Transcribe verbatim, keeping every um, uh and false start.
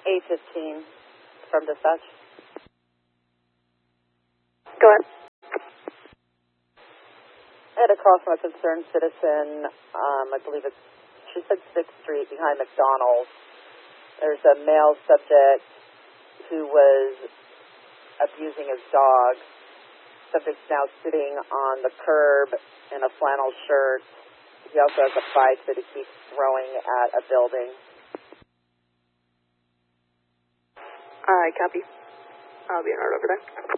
eight fifteen from dispatch. Go ahead. I had a call from a concerned citizen, um, I believe it's, she said sixth Street behind McDonald's. There's a male subject who was abusing his dog. Subject's now sitting on the curb in a flannel shirt. He also has a bike that he keeps throwing at a building. All right, copy. I'll be on route over there.